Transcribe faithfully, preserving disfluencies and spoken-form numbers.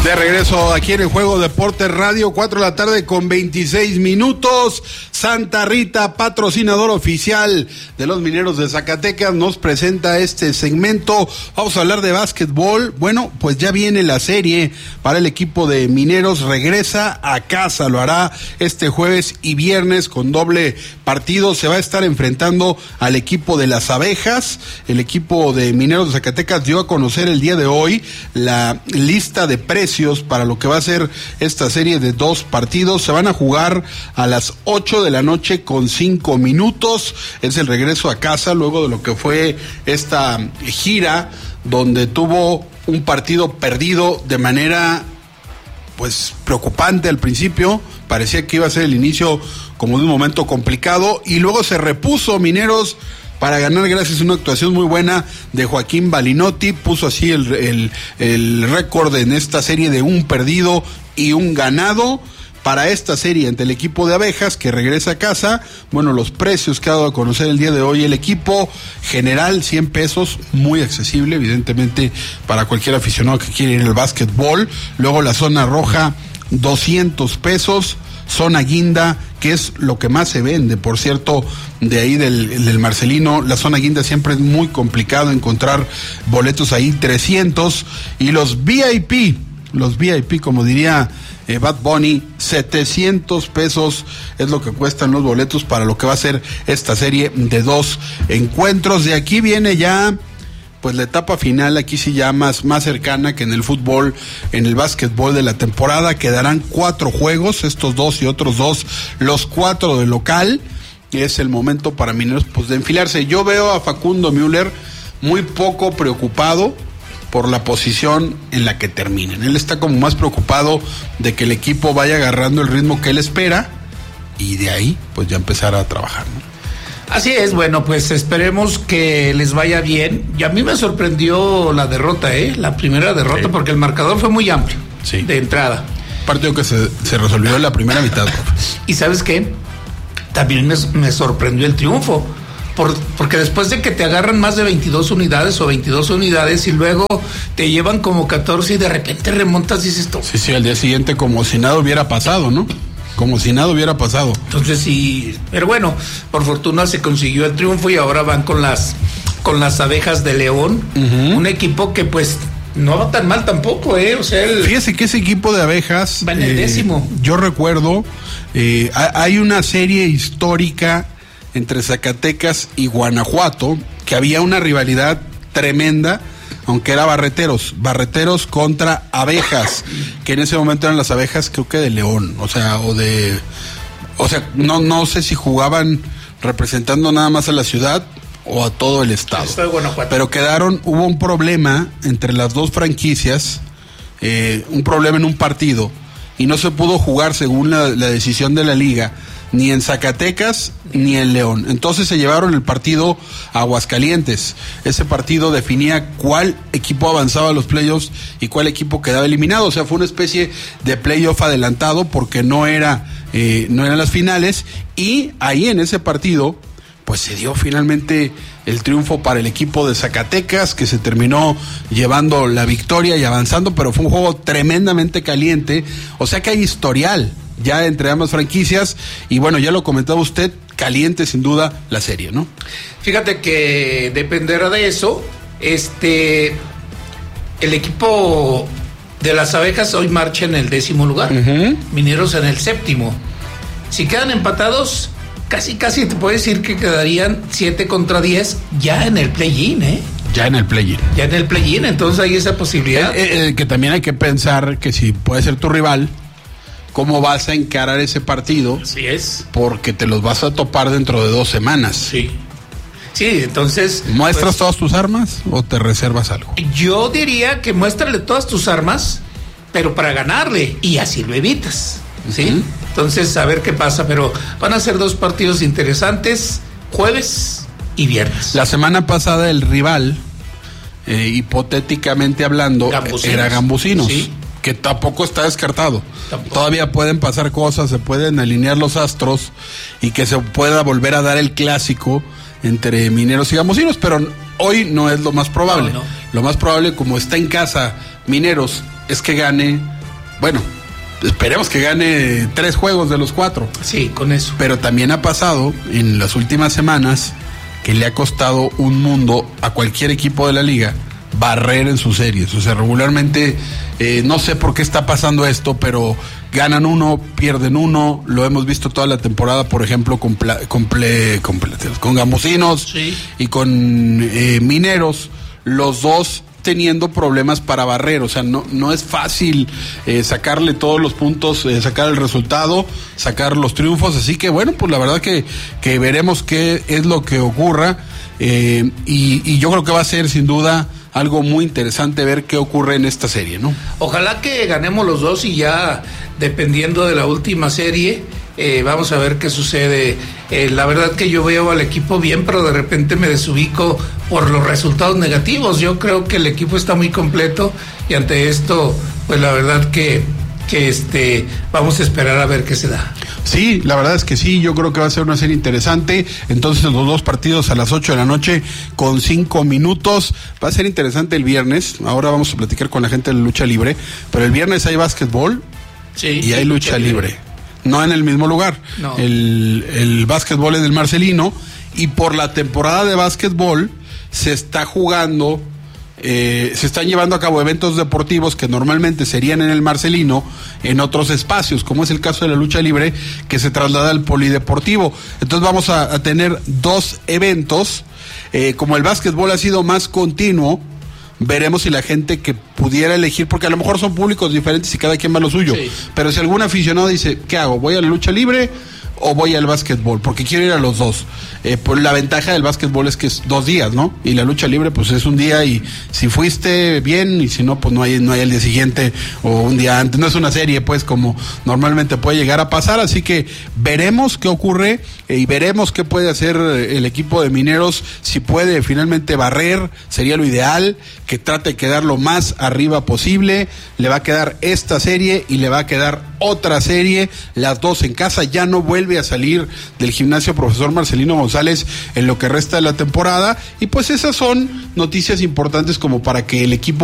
De regreso aquí en el Juego Deportes Radio, cuatro de la tarde con veintiséis minutos. Santa Rita, patrocinador oficial de los Mineros de Zacatecas, nos presenta este segmento. Vamos a hablar de básquetbol. Bueno, pues ya viene la serie para el equipo de Mineros. Regresa a casa, lo hará este jueves y viernes con doble partido. Se va a estar enfrentando al equipo de las Abejas. El equipo de Mineros de Zacatecas dio a conocer el día de hoy la lista de precios para lo que va a ser esta serie de dos partidos. Se van a jugar a las ocho de la noche con cinco minutos. Es el regreso a casa luego de lo que fue esta gira donde tuvo un partido perdido de manera pues preocupante al principio. Parecía que iba a ser el inicio como de un momento complicado y luego se repuso Mineros para ganar gracias a una actuación muy buena de Joaquín Balinotti. Puso así el, el, el récord en esta serie de un perdido y un ganado para esta serie ante el equipo de Abejas que regresa a casa. Bueno, los precios que ha dado a conocer el día de hoy el equipo general, cien pesos, muy accesible evidentemente para cualquier aficionado que quiera ir al básquetbol. Luego la zona roja, doscientos pesos. Zona guinda, que es lo que más se vende, por cierto, de ahí del, del Marcelino. La zona guinda siempre es muy complicado encontrar boletos ahí, trescientos. Y los V I P, los V I P, como diría eh, Bad Bunny, setecientos pesos es lo que cuestan los boletos para lo que va a ser esta serie de dos encuentros. De aquí viene ya pues la etapa final, aquí sí ya más, más cercana que en el fútbol, en el básquetbol de la temporada. Quedarán cuatro juegos, estos dos y otros dos, los cuatro de local. Es el momento para Mineros pues de enfilarse. Yo veo a Facundo Müller muy poco preocupado por la posición en la que terminen. Él está como más preocupado de que el equipo vaya agarrando el ritmo que él espera y de ahí pues ya empezar a trabajar, ¿no? Así es, bueno, pues esperemos que les vaya bien. Y a mí me sorprendió la derrota, ¿eh? La primera derrota, sí, porque el marcador fue muy amplio, sí, de entrada. Partido que se, se resolvió en la primera mitad. ¿Y sabes qué? También me, me sorprendió el triunfo, por, porque después de que te agarran más de veintidós unidades o veintidós unidades y luego te llevan como catorce y de repente remontas y dices esto. Sí, sí, al día siguiente como si nada hubiera pasado, ¿no? Como si nada hubiera pasado. Entonces sí, pero bueno, por fortuna se consiguió el triunfo y ahora van con las con las Abejas de León, uh-huh, un equipo que pues no va tan mal tampoco, eh, o sea, el... fíjese que ese equipo de Abejas va en el eh, décimo. Yo recuerdo, eh, hay una serie histórica entre Zacatecas y Guanajuato que había una rivalidad tremenda. Aunque era Barreteros, Barreteros contra Abejas, que en ese momento eran las Abejas, creo que de León, o sea, o de, o sea, no, no sé si jugaban representando nada más a la ciudad o a todo el estado. El estado de Guanajuato. Pero quedaron, hubo un problema entre las dos franquicias, eh, un problema en un partido, y no se pudo jugar según la, la decisión de la liga, ni en Zacatecas ni en León. Entonces se llevaron el partido a Aguascalientes. Ese partido definía cuál equipo avanzaba a los playoffs y cuál equipo quedaba eliminado. O sea, fue una especie de playoff adelantado porque no era eh, no eran las finales. Y ahí en ese partido pues se dio finalmente el triunfo para el equipo de Zacatecas, que se terminó llevando la victoria y avanzando, pero fue un juego tremendamente caliente. O sea que hay historial ya entre ambas franquicias, y bueno, ya lo comentaba usted, caliente sin duda la serie, ¿no? Fíjate que dependerá de eso, este, el equipo de las Abejas hoy marcha en el décimo lugar, uh-huh, Mineros en el séptimo. Si quedan empatados, casi casi te puedo decir que quedarían siete contra diez ya en el play-in, ¿eh? Ya en el play-in. Ya en el play-in, entonces hay esa posibilidad. Eh, eh, eh, que también hay que pensar que si puede ser tu rival, ¿cómo vas a encarar ese partido? Así es. Porque te los vas a topar dentro de dos semanas. Sí. Sí, entonces... ¿Muestras pues, todas tus armas o te reservas algo? Yo diría que muéstrale todas tus armas, pero para ganarle, y así lo evitas, ¿sí? Uh-huh. Entonces, a ver qué pasa, pero van a ser dos partidos interesantes, jueves y viernes. La semana pasada el rival, eh, hipotéticamente hablando, Gambusinos. Era Gambusinos. Sí. Que tampoco está descartado. Tampoco. Todavía pueden pasar cosas, se pueden alinear los astros y que se pueda volver a dar el clásico entre Mineros y Gambusinos, pero hoy no es lo más probable. No, no. Lo más probable, como está en casa Mineros, es que gane bueno, esperemos que gane tres juegos de los cuatro. Sí, con eso. Pero también ha pasado en las últimas semanas que le ha costado un mundo a cualquier equipo de la liga barrer en sus series. O sea, regularmente, eh, no sé por qué está pasando esto, pero ganan uno, pierden uno. Lo hemos visto toda la temporada, por ejemplo, con, pla- con, ple- con, ple- con Gamosinos, sí, y con eh, Mineros, los dos teniendo problemas para barrer. O sea, no, no es fácil eh, sacarle todos los puntos, eh, sacar el resultado, sacar los triunfos. Así que bueno, pues la verdad que, que veremos qué es lo que ocurra, eh, y, y yo creo que va a ser sin duda algo muy interesante ver qué ocurre en esta serie, ¿no? Ojalá que ganemos los dos y ya dependiendo de la última serie, eh, vamos a ver qué sucede. Eh, la verdad que yo veo al equipo bien, pero de repente me desubico por los resultados negativos. Yo creo que el equipo está muy completo y ante esto, pues la verdad que, que este, vamos a esperar a ver qué se da. Sí, la verdad es que sí, yo creo que va a ser una serie interesante. Entonces los dos partidos a las ocho de la noche con cinco minutos. Va a ser interesante el viernes. Ahora vamos a platicar con la gente de la lucha libre, pero el viernes hay básquetbol, sí, y hay lucha, lucha libre. libre. No en el mismo lugar. No. El, el básquetbol es del Marcelino, y por la temporada de básquetbol se está jugando, eh, se están llevando a cabo eventos deportivos que normalmente serían en el Marcelino en otros espacios, como es el caso de la lucha libre, que se traslada al polideportivo. Entonces vamos a, a tener dos eventos. Eh, como el básquetbol ha sido más continuo, veremos si la gente que pudiera elegir, porque a lo mejor son públicos diferentes y cada quien va a lo suyo, sí, pero si algún aficionado dice, ¿qué hago? ¿Voy a la lucha libre o voy al básquetbol? Porque quiero ir a los dos. Eh, pues la ventaja del básquetbol es que es dos días, ¿no? Y la lucha libre pues es un día, y si fuiste bien, y si no, pues no hay, no hay el día siguiente o un día antes. No es una serie, pues, como normalmente puede llegar a pasar. Así que veremos qué ocurre, eh, y veremos qué puede hacer el equipo de Mineros. Si puede finalmente barrer, sería lo ideal, que trate de quedar lo más arriba posible. Le va a quedar esta serie y le va a quedar otra serie, las dos en casa. Ya no vuelve a salir del gimnasio Profesor Marcelino González en lo que resta de la temporada, y pues esas son noticias importantes como para que el equipo